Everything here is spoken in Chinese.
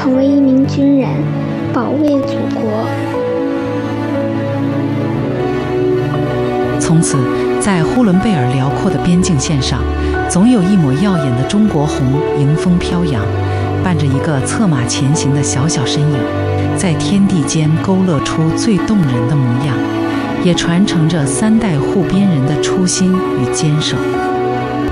成为一名军人，保卫祖国。 从此，在呼伦贝尔辽阔的边境线上，总有一抹耀眼的中国红迎风飘扬，伴着一个策马前行的小小身影，在天地间勾勒出最动人的模样，也传承着3代护边人的初心与坚守。